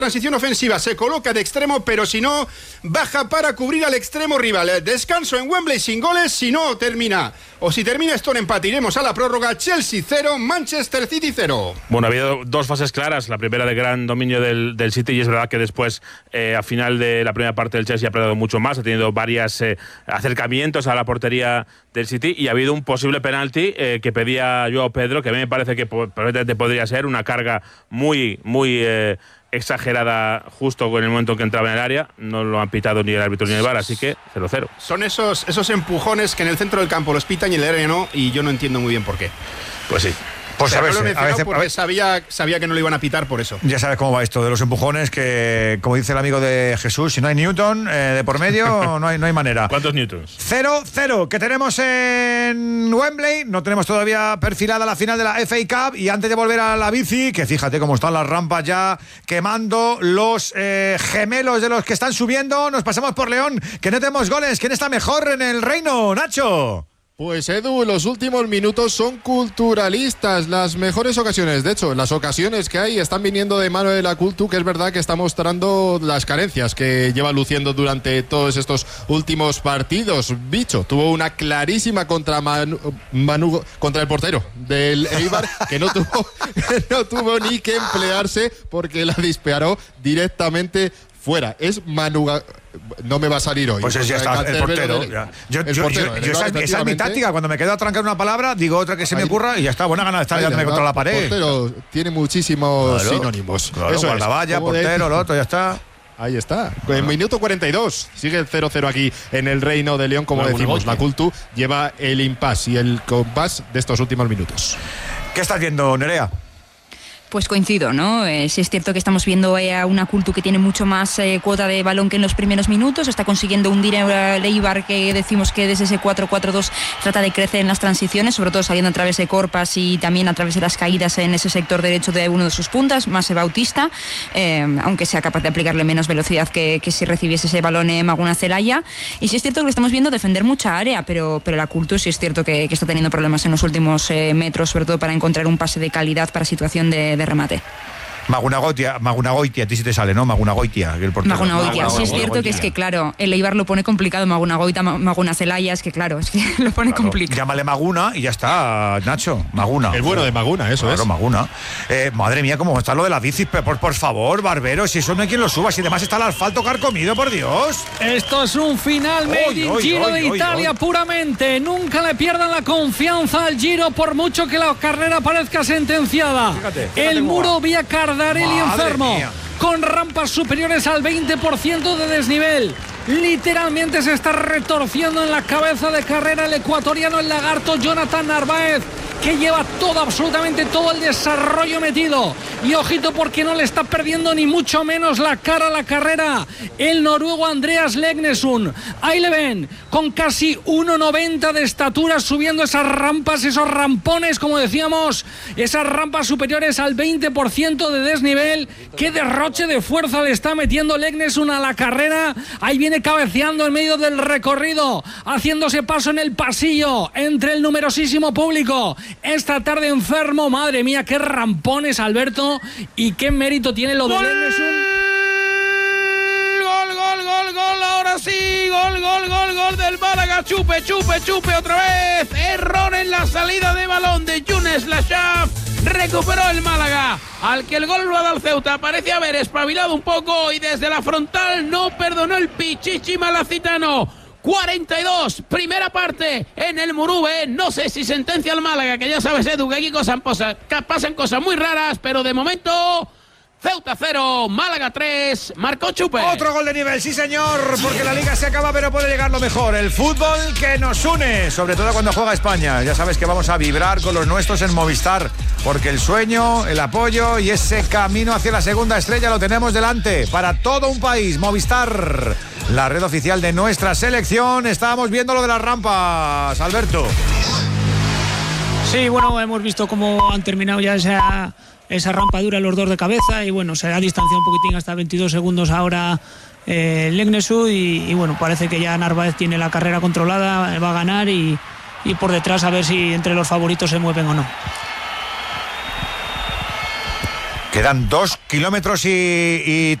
transición ofensiva, se coloca de extremo, pero si no, baja para cubrir al extremo rival. Descanso en Wembley sin goles, si no termina, o si termina esto en empate, iremos a la prórroga. Chelsea 0, Manchester City 0. Bueno, ha habido dos fases claras, la primera de gran dominio del City, y es verdad que después, a final de la primera parte, del Chelsea ha perdido mucho más, ha tenido varios acercamientos a la portería del City, y ha habido un posible penalti que pedía Joao Pedro, que a mí me parece que perfectamente podría ser una carga muy exagerada justo en el momento en que entraba en el área. No lo han pitado ni el árbitro ni el VAR, así que 0-0. Son esos empujones que en el centro del campo los pitan y en el área no, y yo no entiendo muy bien por qué. Pues sí. Pues a veces porque sabía que no lo iban a pitar por eso. Ya sabes cómo va esto de los empujones, que como dice el amigo de Jesús, si no hay Newton de por medio, no hay manera. ¿Cuántos Newtons? 0-0 que tenemos en Wembley. No tenemos todavía perfilada la final de la FA Cup, y antes de volver a la bici, que fíjate cómo están las rampas ya quemando los gemelos de los que están subiendo, nos pasamos por León, que no tenemos goles. ¿Quién está mejor en el reino, Nacho? Pues Edu, los últimos minutos son culturalistas, las mejores ocasiones, de hecho, las ocasiones que hay están viniendo de mano de la Cultu, que es verdad que está mostrando las carencias que lleva luciendo durante todos estos últimos partidos. Bicho tuvo una clarísima contra contra el portero del Eibar, que no tuvo ni que emplearse porque la disparó directamente fuera. Es no me va a salir hoy. Pues ya está, el portero. Esa es mi táctica. Cuando me quedo a trancar una palabra, digo otra que se me ocurra y ya está. Buena gana de estar dándome contra la pared. El portero tiene muchísimos sinónimos. Claro, eso la valla, portero, lo otro, ya está. Ahí está. En minuto 42 sigue el 0-0 aquí en el Reino de León, como decimos. La Cultu lleva el impasse y el compás de estos últimos minutos. ¿Qué estás viendo, Nerea? Pues coincido, ¿no? Sí es cierto que estamos viendo a una Cultu que tiene mucho más cuota de balón que en los primeros minutos, está consiguiendo hundir al Eibar, que decimos que desde ese 4-4-2 trata de crecer en las transiciones, sobre todo saliendo a través de Corpas y también a través de las caídas en ese sector derecho de uno de sus puntas, más Bautista, aunque sea capaz de aplicarle menos velocidad que si recibiese ese balón Maguna Zelaya. Y sí es cierto que le estamos viendo defender mucha área, pero la Cultu sí es cierto que está teniendo problemas en los últimos metros, sobre todo para encontrar un pase de calidad para situación de remate. Magunagoitia, a ti sí te sale, ¿no? Magunagoitia, el portero. Magunagoitia, sí es cierto que es que, claro, el Eibar lo pone complicado. Magunagoitia, Maguna Zelaya, es que lo pone complicado. Llámale Maguna y ya está, Nacho. Maguna. El bueno de Maguna, eso claro, es. Maguna. Madre mía, cómo está lo de la bici. Por favor, Barbero, si eso no hay quien lo suba, si además está el asfalto carcomido, por Dios. Esto es un final made in Giro de Italia puramente. Nunca le pierdan la confianza al Giro, por mucho que la carrera parezca sentenciada. Fíjate el muro vía Cardarelli enfermo, con rampas superiores al 20% de desnivel. Literalmente se está retorciendo en la cabeza de carrera el ecuatoriano, el lagarto Jonathan Narváez, que lleva absolutamente todo el desarrollo metido. Y ojito, porque no le está perdiendo ni mucho menos la cara a la carrera el noruego Andreas Legnesund. Ahí le ven, con casi 1,90 de estatura, subiendo esas rampas, esos rampones, como decíamos, esas rampas superiores al 20% de desnivel. Qué derroche de fuerza le está metiendo Legnesund a la carrera. Ahí viene cabeceando en medio del recorrido, haciéndose paso en el pasillo entre el numerosísimo público. Esta tarde enfermo, madre mía, qué rampones, Alberto, y qué mérito tiene lo de Legnesund. Gol, ahora sí, gol del Málaga, chupe otra vez, error en la salida de balón de Younes Lachaf, recuperó el Málaga, al que el gol lo ha dado el Ceuta, parece haber espabilado un poco y desde la frontal no perdonó el Pichichi malacitano. 42, primera parte en el Murube. No sé si sentencia al Málaga, que ya sabes, Edu, que aquí pasan cosas muy raras, pero de momento Ceuta 0, Málaga 3, marcó Chupe. Otro gol de nivel, sí señor, porque la liga se acaba, pero puede llegar lo mejor. El fútbol que nos une, sobre todo cuando juega España. Ya sabes que vamos a vibrar con los nuestros en Movistar, porque el sueño, el apoyo y ese camino hacia la segunda estrella lo tenemos delante para todo un país. Movistar, la red oficial de nuestra selección. Estábamos viendo lo de las rampas, Alberto. Sí, bueno, hemos visto cómo han terminado ya esa rampa dura los dos de cabeza, y bueno, se ha distanciado un poquitín hasta 22 segundos ahora Legnesund, y bueno, parece que ya Narváez tiene la carrera controlada, va a ganar, y por detrás a ver si entre los favoritos se mueven o no. Quedan 2 kilómetros y